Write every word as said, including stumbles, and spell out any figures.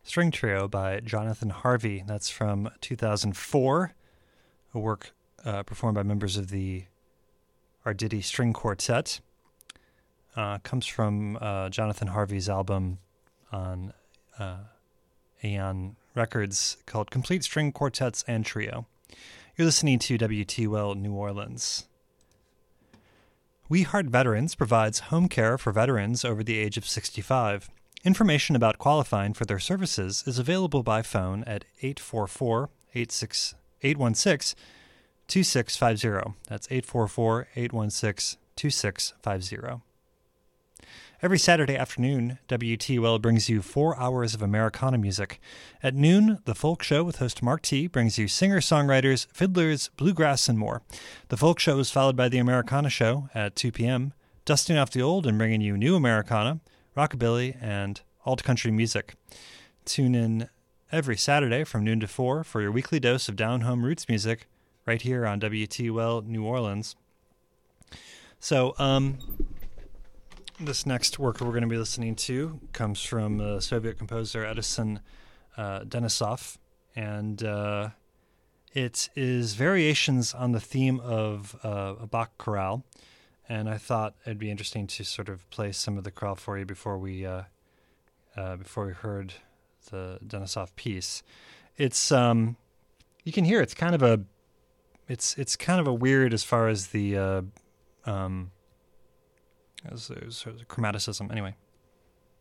String Trio by Jonathan Harvey. That's from two thousand four, a work uh, performed by members of the Arditi String Quartet. Uh, comes from uh, Jonathan Harvey's album on uh, Aeon Records called Complete String Quartets and Trio. You're listening to W T U L New Orleans. We Heart Veterans provides home care for veterans over the age of sixty-five. Information about qualifying for their services is available by phone at eight four four, eight one six, two six five zero. That's eight four four, eight one six, two six five zero. Every Saturday afternoon, W T U L brings you four hours of Americana music. At noon, The Folk Show with host Mark T. brings you singer-songwriters, fiddlers, bluegrass, and more. The Folk Show is followed by The Americana Show at two p.m., dusting off the old and bringing you new Americana, rockabilly, and alt-country music. Tune in every Saturday from noon to four for your weekly dose of down-home roots music right here on W T U L New Orleans. So, um... this next worker we're going to be listening to comes from uh, Soviet composer Edison uh, Denisov, and uh, it is variations on the theme of uh, a Bach chorale, and I thought it'd be interesting to sort of play some of the chorale for you before we uh, uh, before we heard the Denisov piece. It's um, you can hear it's kind of a it's it's kind of a weird as far as the uh, um. As, as chromaticism. Anyway,